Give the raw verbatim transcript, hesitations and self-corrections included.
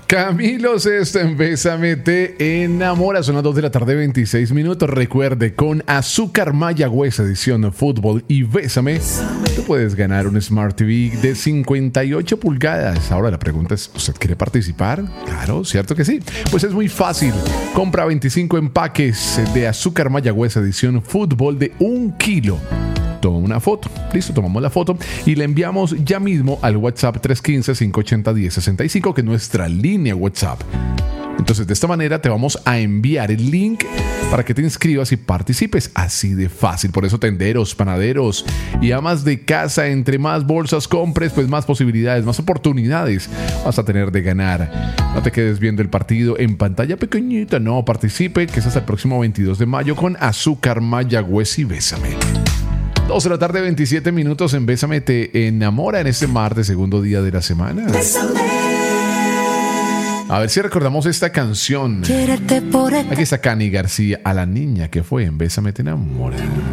Camilo Sesto en Bésame te enamora. Son las dos de la tarde, veintiséis minutos. Recuerde, con Azúcar Mayagüez edición fútbol y Bésame, tú puedes ganar un Smart T V de cincuenta y ocho pulgadas. Ahora la pregunta es, ¿usted quiere participar? Claro, ¿cierto que sí? Pues es muy fácil. Compra veinticinco empaques de Azúcar Mayagüez edición fútbol de un kilo. Toma una foto, listo, tomamos la foto y la enviamos ya mismo al WhatsApp tres uno cinco, cinco ocho cero, uno cero seis cinco, que es nuestra línea WhatsApp. Entonces, de esta manera te vamos a enviar el link para que te inscribas y participes. Así de fácil. Por eso, tenderos, panaderos y amas de casa, entre más bolsas compres, pues más posibilidades, más oportunidades vas a tener de ganar. No te quedes viendo el partido en pantalla pequeñita, no, participe, que es hasta el próximo veintidós de mayo con Azúcar Mayagüez y Bésame. dos de la tarde, veintisiete minutos en Bésame te enamora en este martes, segundo día de la semana. Bésame. A ver si recordamos esta canción. Aquí está Cani García, A la niña que fue en Bésame te enamora.